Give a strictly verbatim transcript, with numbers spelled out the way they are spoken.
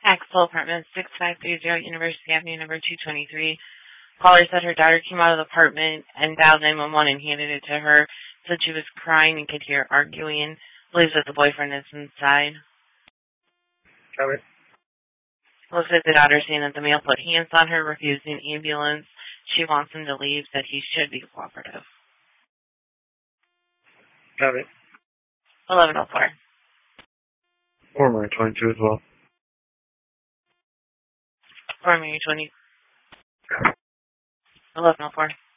Axel Apartment, six five three zero University Avenue, number two twenty-three. Caller said her daughter came out of the apartment and dialed nine one one and handed it to her. Said she was crying and could hear arguing. Believes that the boyfriend is inside. Cover. Looks like the daughter saying that the male put hands on her, refusing ambulance. She wants him to leave, said he should be cooperative. Cover. eleven oh four. Former twenty-two as well. Former twenty. eleven oh four.